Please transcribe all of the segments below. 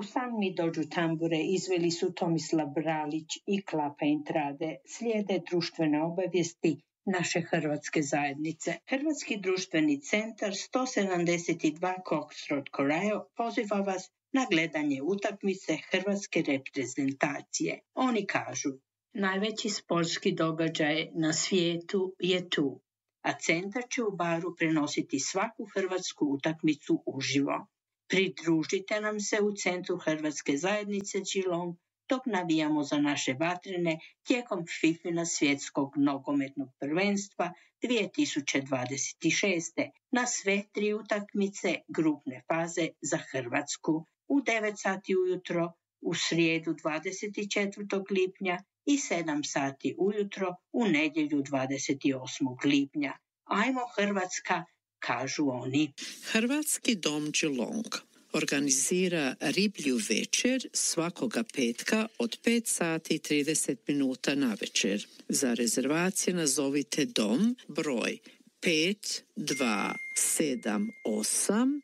U san mi dođu tambure izveli su Tomislav Bralić i Klapa Intrade. Slijede društvene obavijesti naše hrvatske zajednice. Hrvatski društveni centar 172 Coxroad Corrao poziva vas na gledanje utakmice hrvatske reprezentacije. Oni kažu: najveći sportski događaj na svijetu je tu, a centar će u baru prenositi svaku hrvatsku utakmicu uživo. Pridružite nam se u centru hrvatske zajednice Geelong dok navijamo za naše vatrene tijekom FIFINA svjetskog nogometnog prvenstva 2026. na sve 3 utakmice grupne faze za Hrvatsku u 9 sati ujutro u srijedu 24. lipnja i 7 sati ujutro u nedjelju 28. lipnja. Ajmo Hrvatska, kažu oni. Hrvatski dom Geelong organizira riblju večer svakoga petka od 5 sati i 30 minuta na večer. Za rezervacije nazovite dom broj 5278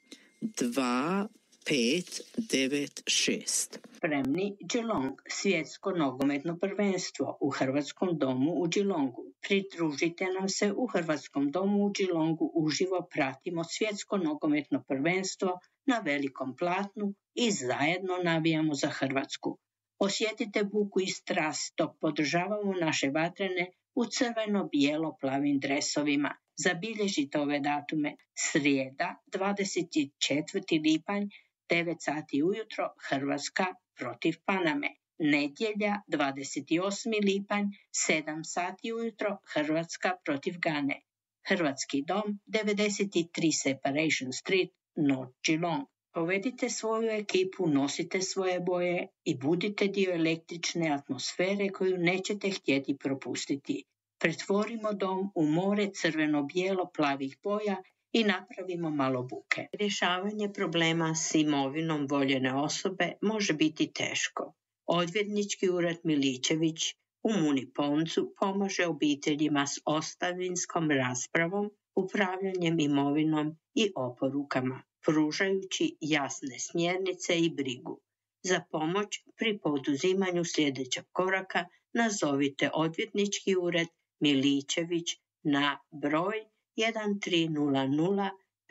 2596. Spremni Geelong, svjetsko nogometno prvenstvo u Hrvatskom domu u Geelongu. Pridružite nam se u Hrvatskom domu u Geelongu, uživo pratimo svjetsko nogometno prvenstvo na velikom platnu i zajedno navijamo za Hrvatsku. Osjetite buku i strast dok podržavamo naše vatrene u crveno-bijelo-plavim dresovima. Zabilježite ove datume: srijeda 24. lipanj 9 sati ujutro Hrvatska protiv Paname. Nedjelja 28. lipanj 7 sati ujutro Hrvatska protiv Gane. Hrvatski dom 93 Separation Street, North Geelong. Povedite svoju ekipu, nosite svoje boje i budite dio električne atmosfere koju nećete htjeti propustiti. Pretvorimo dom u more crveno-bijelo-plavih boja i napravimo malo buke. Rješavanje problema s imovinom voljene osobe može biti teško. Odvjetnički ured Miličević u Muniponcu pomaže obiteljima s ostavinskom raspravom, upravljanjem imovinom i oporukama, pružajući jasne smjernice i brigu. Za pomoć pri poduzimanju sljedećeg koraka nazovite odvjetnički ured Miličević na broj 1300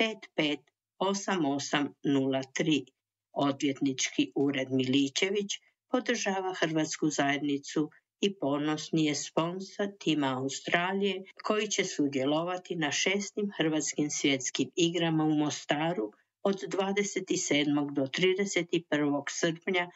558803. Odvjetnički ured Miličević podržava hrvatsku zajednicu i ponosni je sponsor tima Australije koji će sudjelovati na 6. hrvatskim svjetskim igrama u Mostaru od 27. do 31. srpnja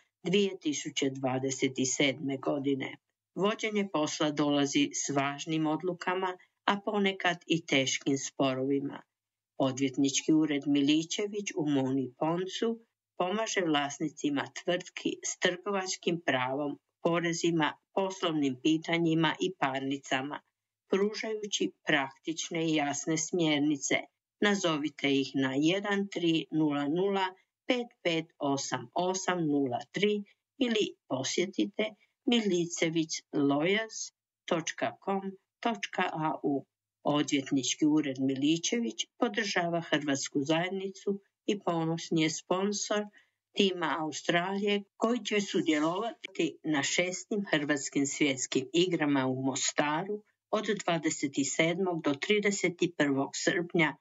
2027. godine. Vođenje posla dolazi s važnim odlukama, a ponekad i teškim sporovima. Odvjetnički ured Miličević u Muniponcu pomaže vlasnicima tvrtki s trgovačkim pravom, porezima, poslovnim pitanjima i parnicama, pružajući praktične i jasne smjernice. Nazovite ih na 1300 558803 ili posjetite milicevićlawyers.com.au. Odvjetnički ured Miličević podržava hrvatsku zajednicu i ponosni je sponsor tima Australije koji će sudjelovati na 6. hrvatskim svjetskim igrama u Mostaru od 27. do 31. srpnja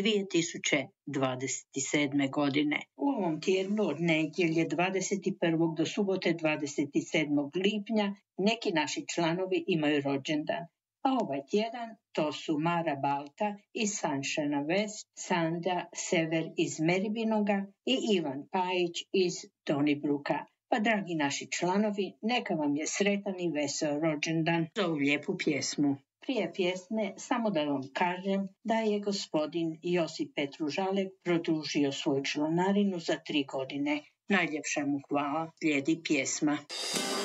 2027. godine. U ovom tjednu od nedjelje 21. do subote 27. lipnja neki naši članovi imaju rođendan. A ovaj tjedan to su Mara Balta iz Sunshine West, Sanda Sever iz Meribinoga i Ivan Pajić iz Donibruka. Pa dragi naši članovi, neka vam je sretan i veseo rođendan za ovu lijepu pjesmu. Prije pjesme samo da vam kažem da je gospodin Josip Petružalek produžio svoju članarinu za 3 godine. Najljepša mu hvala, slijedi pjesma.